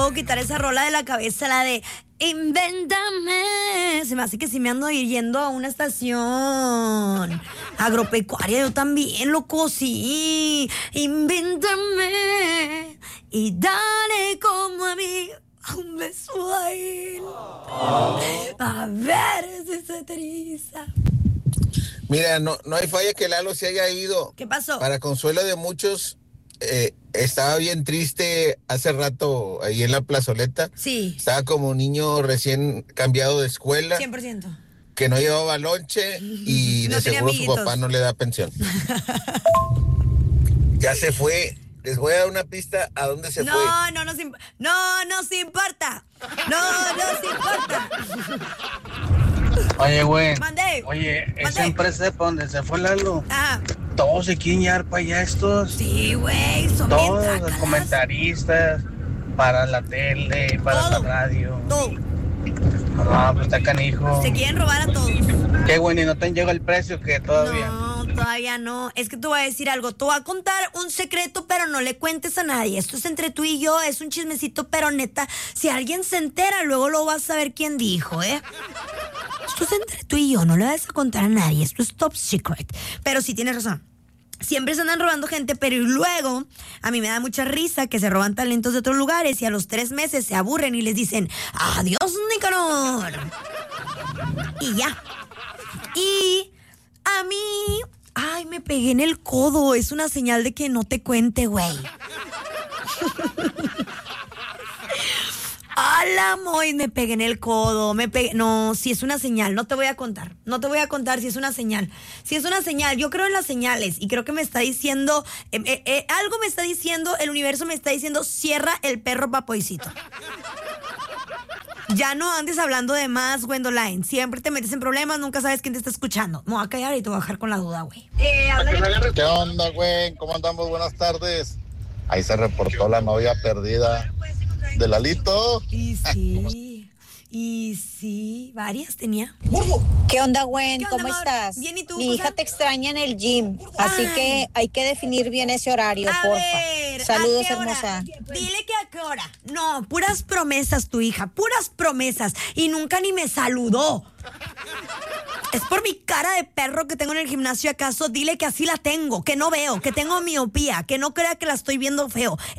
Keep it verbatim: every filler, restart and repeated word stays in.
puedo quitar esa rola de la cabeza, la de Invéntame. Se me hace que si me ando yendo a una estación agropecuaria, yo también, loco, sí. Invéntame y dale como a mí un beso a él. A ver si se aterriza. Mira, no, no hay falla que Lalo se haya ido. ¿Qué pasó? Para consuelo de muchos, eh, estaba bien triste hace rato ahí en la plazoleta. Sí. Estaba como un niño recién cambiado de escuela. cien por ciento. Que no llevaba lonche y No de tenía seguro amiguitos. su papá no le da pensión. Ya se fue. Les voy a dar una pista a dónde se no, fue. No, no nos imp- no nos importa. No nos importa. Oye, güey. Mandé. Oye, Mandé. esa empresa para donde se fue Lalo. Ah, Todos se quieren llevar para allá estos. sí, güey, son bien Todos los trácalas. comentaristas. Para la tele, para Todo. la radio. Todo. No, pues está canijo. Se quieren robar a todos. Qué bueno, y no te han llegado el precio que todavía. No, todavía no. Es que te voy a decir algo. Te voy a contar un secreto, pero no le cuentes a nadie. Esto es entre tú y yo, es un chismecito, pero neta, si alguien se entera, luego lo vas a saber quién dijo, ¿eh? Esto es entre tú y yo, no le vas a contar a nadie. Esto es top secret. Pero sí tienes razón. Siempre se andan robando gente, pero luego a mí me da mucha risa que se roban talentos de otros lugares y a los tres meses se aburren y les dicen adiós, Nicanor. Y ya. Y a mí, ay, me pegué en el codo. Es una señal de que no te cuente, güey. ¡Hala, Moy! Me pegué en el codo, me pegué... No, si es una señal, no te voy a contar. No te voy a contar si es una señal. Si es una señal, yo creo en las señales y creo que me está diciendo... Eh, eh, eh, algo me está diciendo, el universo me está diciendo, cierra el perro papoicito. Ya no andes hablando de más, Gwendoline. Siempre te metes en problemas, nunca sabes quién te está escuchando. Me voy a callar y te voy a dejar con la duda, güey. Eh, ¿Qué onda, güey? ¿Cómo andamos? Buenas tardes. Ahí se reportó la novia perdida de Lalito. Y sí, y sí, varias tenía. ¿Qué onda, Gwen? ¿Qué onda, ¿Cómo amor? estás? Bien, ¿y tú, Mi cosa? hija te extraña en el gym, así Ay. que hay que definir bien ese horario, A porfa. ver, Saludos, ¿a qué hora? hermosa. Dile que a qué hora. No, puras promesas tu hija, puras promesas. Y nunca ni me saludó. ¿Es por mi cara de perro que tengo en el gimnasio acaso? Dile que así la tengo, que no veo, que tengo miopía, que no crea que la estoy viendo feo.